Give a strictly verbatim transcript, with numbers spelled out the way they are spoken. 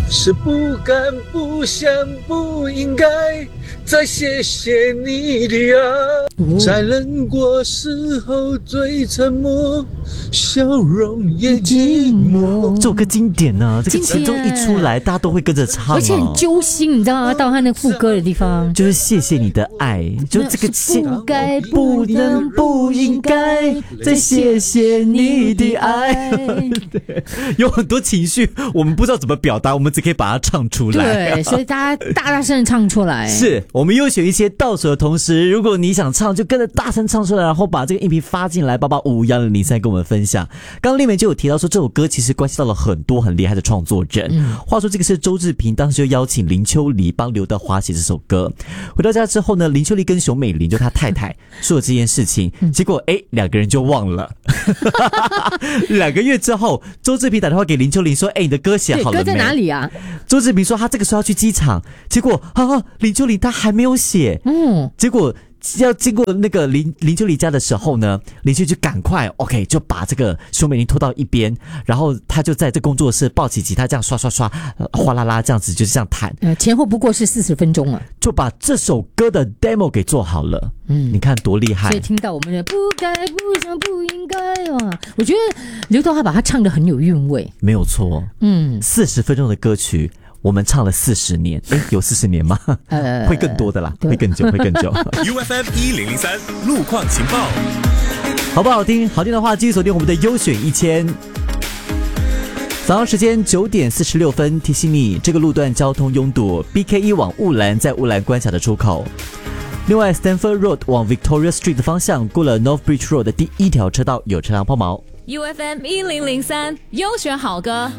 是不敢不想不应该再谢谢你的爱，在难过时候最沉默，笑容也寂寞。 这首歌经典呢、啊，这个其中一出来大家都会跟着唱、哦、 而且很揪心，你知道吗？到他那个副歌的地方就是谢谢你的爱，就这个不该不能不应该再谢谢你的爱。 有很多情绪我们不知道怎么表达，我们只可以把它唱出来。 对，所以大家大大声的唱出来。 是我们优选一些倒数的同时，如果你想唱就跟着大声唱出来，然后把这个音频发进来八八五五一零零三跟我们分享。刚刚丽梅就有提到说这首歌其实关系到了很多很厉害的创作人、嗯、话说这个是周志平当时就邀请林秋离帮刘德华写这首歌。回到家之后呢，林秋离跟熊美玲就他太太说了这件事情、嗯、结果诶两个人就忘了两个月之后周志平打电话给林秋离说诶你的歌写好了没？ 歌在哪里啊？ 周志平说他这个时候要去机场，结果啊林秋离他还没有写，嗯，结果要经过那个林林秋离家的时候呢，林秋离就赶快 OK 就把这个熊美玲拖到一边，然后他就在这工作室抱起吉他这样刷刷刷、呃、哗啦啦这样子就是这样弹、 呃、前后不过是四十分钟啊， 就把这首歌的 demo 给做好了。嗯，你看多厉害。 所以听到我们的不该不想不应该啊，我觉得刘德华把它唱得很有韵味， 没有错。嗯，四十分钟的歌曲我们唱了四十年，诶，有四十年吗？呃，会更多的啦，会更久，会更久。 U F M 一零零三路况情报， 好不好听？好听的话，继续锁定我们的优选一千。早上时间九点四十六分，提醒你这个路段交通拥堵 ，B K 一往雾兰，在雾兰关卡的出口。另外 ，Stanford Road 往 Victoria Street 的方向，过了 North Bridge Road 的第一条车道有车辆抛锚。 U F M 一零零三优选好歌。